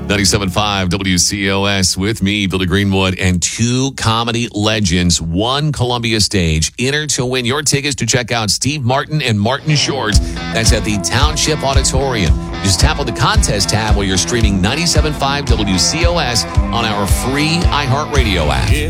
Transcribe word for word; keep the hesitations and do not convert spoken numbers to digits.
ninety-seven point five W C O S with me, Billy Greenwood, and two comedy legends, one Columbia stage. Enter to win your tickets to check out Steve Martin and Martin Short. That's at the Township Auditorium. Just tap on the contest tab while you're streaming ninety-seven point five W C O S on our free iHeartRadio app.